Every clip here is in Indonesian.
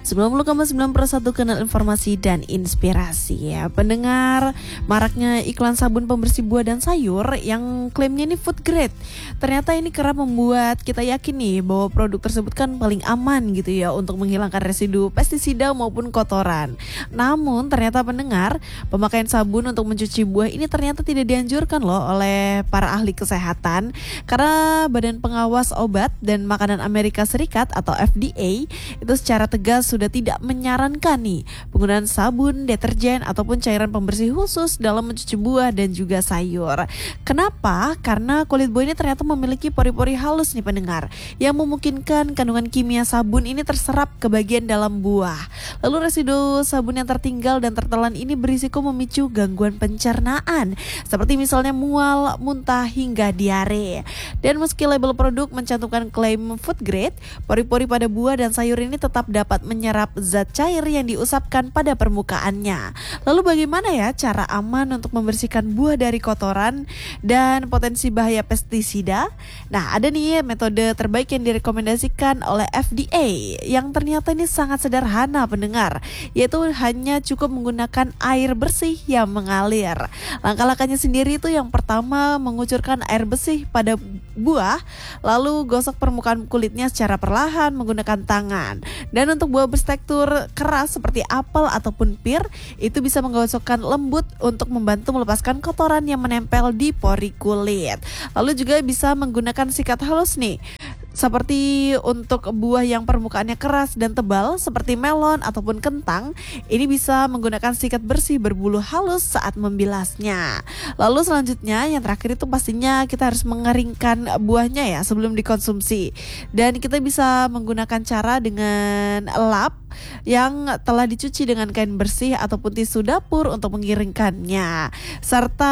90,91 Kanal Informasi dan Inspirasi ya. Pendengar, maraknya iklan sabun pembersih buah dan sayur yang klaimnya ini food grade. Ternyata ini kerap membuat kita yakin nih bahwa produk tersebut kan paling aman gitu ya untuk menghilangkan residu pestisida maupun kotoran. Namun ternyata pendengar, pemakaian sabun untuk mencuci buah ini ternyata tidak dianjurkan loh oleh para ahli kesehatan karena Badan Pengawas Obat dan Makanan Amerika Serikat atau FDA itu secara tegas sudah tidak menyarankan nih penggunaan sabun, deterjen ataupun cairan pembersih khusus dalam mencuci buah dan juga sayur. Kenapa? Karena kulit buah ini ternyata memiliki pori-pori halus nih pendengar yang memungkinkan kandungan kimia sabun ini terserap ke bagian dalam buah. Lalu residu sabun yang tertinggal dan tertelan ini berisiko memicu gangguan pencernaan seperti misalnya mual, muntah hingga diare. Dan meski label produk mencantumkan klaim food grade, pori-pori pada buah dan sayur ini tetap dapat menyerap zat cair yang diusapkan pada permukaannya. Lalu bagaimana ya cara aman untuk membersihkan buah dari kotoran dan potensi bahaya pestisida? Nah, ada nih metode terbaik yang direkomendasikan oleh FDA yang ternyata ini sangat sederhana pendengar, yaitu hanya cukup menggunakan air bersih yang mengalir. Langkah-langkahnya sendiri itu yang pertama mengucurkan air bersih pada buah, lalu gosok permukaan kulitnya secara perlahan menggunakan tangan. Dan untuk buah bertekstur keras seperti apel ataupun pir, itu bisa menggosokkan lembut untuk membantu melepaskan kotoran yang menempel di pori kulit. Lalu juga bisa menggunakan sikat halus nih. Seperti untuk buah yang permukaannya keras dan tebal seperti melon ataupun kentang, ini bisa menggunakan sikat bersih berbulu halus saat membilasnya. Lalu selanjutnya yang terakhir itu pastinya kita harus mengeringkan buahnya ya sebelum dikonsumsi. Dan kita bisa menggunakan cara dengan lap yang telah dicuci dengan kain bersih ataupun tisu dapur untuk mengeringkannya. Serta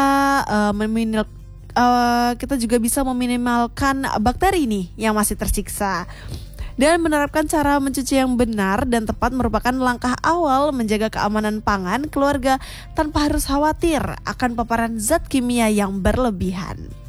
kita juga bisa meminimalkan bakteri nih yang masih tersiksa. Dan menerapkan cara mencuci yang benar dan tepat merupakan langkah awal menjaga keamanan pangan keluarga tanpa harus khawatir akan paparan zat kimia yang berlebihan.